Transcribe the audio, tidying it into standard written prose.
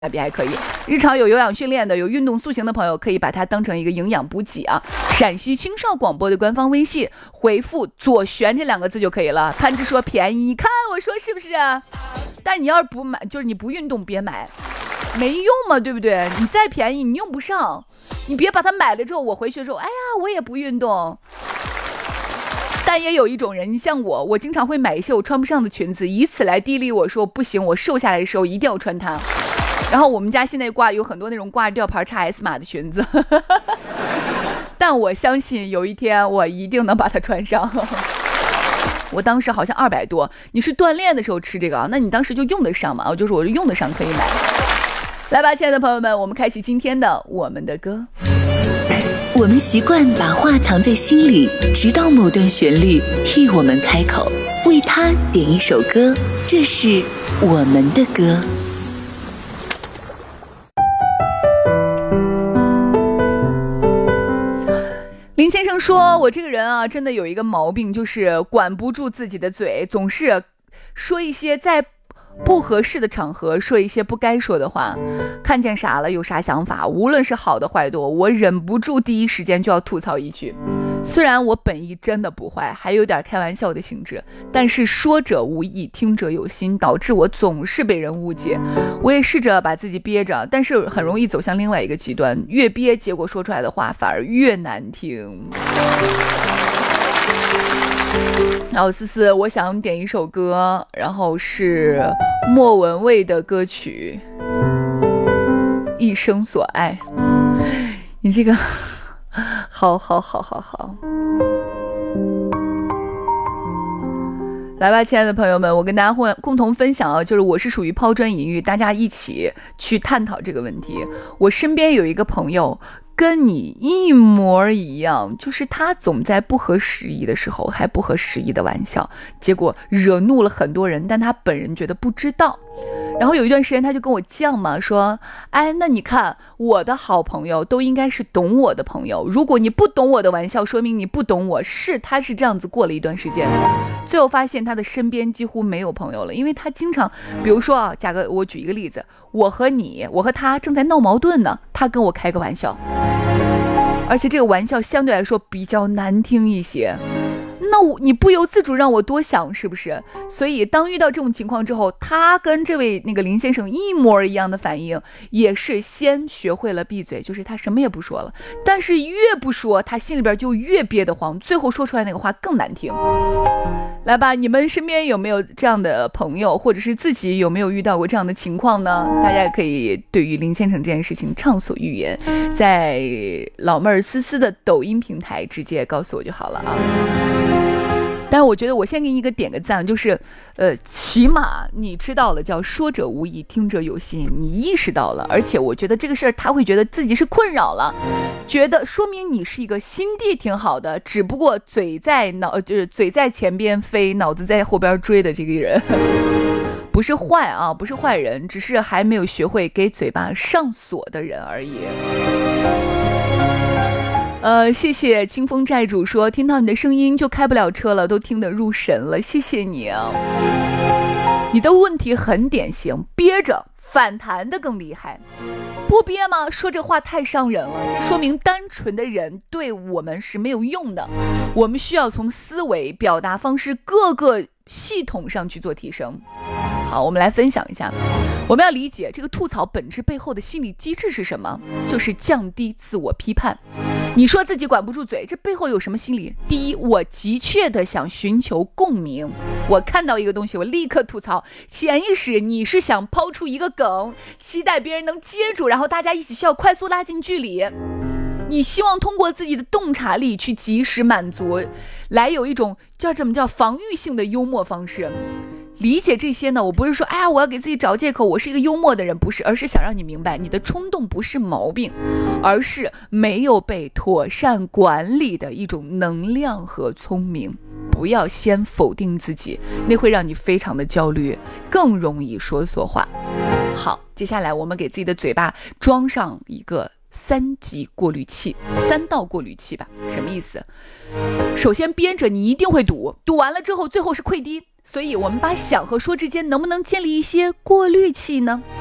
比还可以。日常有有氧训练的，有运动塑形的朋友，可以把它当成一个营养补给啊。陕西青少广播的官方微信回复左旋这2个字就可以了。潘之说便宜，你看我说是不是啊？但是你要是不买，就是你不运动别买，没用嘛，对不对？你再便宜你用不上，你别把它买了之后我回去的时候，哎呀我也不运动。但也有一种人，你像我经常会买一些我穿不上的裙子，以此来激励我说不行，我瘦下来的时候一定要穿它。然后我们家现在有很多那种挂吊牌 XS 码的裙子但我相信有一天我一定能把它穿上我当时好像200多，你是锻炼的时候吃这个啊？那你当时就用得上嘛？我就用得上可以买。来吧，亲爱的朋友们，我们开启今天的我们的歌。 我们习惯把话藏在心里，直到某段旋律替我们开口，为它点一首歌，这是我们的歌。 林先生说，我这个人啊，真的有一个毛病，就是管不住自己的嘴，总是说一些在不合适的场合说一些不该说的话，看见啥了有啥想法，无论是好的坏的，我忍不住第一时间就要吐槽一句。虽然我本意真的不坏，还有点开玩笑的性质，但是说者无意，听者有心，导致我总是被人误解。我也试着把自己憋着，但是很容易走向另外一个极端，越憋结果说出来的话反而越难听。然后思思，我想点一首歌，然后是莫文蔚的歌曲《一生所爱》。你这个好，来吧，亲爱的朋友们，我跟大家共同分享啊，就是我是属于抛砖引玉，大家一起去探讨这个问题。我身边有一个朋友跟你一模一样，就是他总在不合时宜的时候还不合时宜的玩笑，结果惹怒了很多人，但他本人觉得不知道。然后有一段时间他就跟我犟嘛，说哎，那你看我的好朋友都应该是懂我的朋友，如果你不懂我的玩笑，说明你不懂我。他是这样子过了一段时间，最后发现他的身边几乎没有朋友了，因为他经常比如说啊，我举一个例子，我和他正在闹矛盾呢，他跟我开个玩笑，而且这个玩笑相对来说比较难听一些，那你不由自主让我多想，是不是？所以当遇到这种情况之后，他跟这位那个林先生一模一样的反应，也是先学会了闭嘴，就是他什么也不说了，但是越不说他心里边就越憋得慌，最后说出来那个话更难听。来吧，你们身边有没有这样的朋友，或者是自己有没有遇到过这样的情况呢？大家可以对于林先生这件事情畅所欲言，在老妹儿思思的抖音平台直接告诉我就好了啊。但是我觉得我先给你点个赞，就是起码你知道了，叫说者无意，听者有心，你意识到了，而且我觉得这个事儿他会觉得自己是困扰了，觉得说明你是一个心地挺好的，只不过嘴在前边飞，脑子在后边追的这个人不是坏啊，不是坏人，只是还没有学会给嘴巴上锁的人而已。谢谢清风债主说听到你的声音就开不了车了，都听得入神了，谢谢你啊。你的问题很典型，憋着反弹的更厉害，不憋吗？说这话太伤人了，这说明单纯的人对我们是没有用的，我们需要从思维表达方式各个系统上去做提升。好，我们来分享一下，我们要理解这个吐槽本质背后的心理机制是什么，就是降低自我批判。你说自己管不住嘴，这背后有什么心理？第一，我急切的想寻求共鸣，我看到一个东西我立刻吐槽，潜意识你是想抛出一个梗，期待别人能接住，然后大家一起笑，快速拉近距离，你希望通过自己的洞察力去及时满足，来有一种叫防御性的幽默方式。理解这些呢，我不是说哎呀我要给自己找借口，我是一个幽默的人，不是，而是想让你明白，你的冲动不是毛病，而是没有被妥善管理的一种能量和聪明。不要先否定自己，那会让你非常的焦虑，更容易说错话。好，接下来我们给自己的嘴巴装上一个3级过滤器，3道过滤器吧。什么意思？首先憋着你一定会堵完了之后最后是溃堤，所以我们把想和说之间能不能建立一些过滤器呢？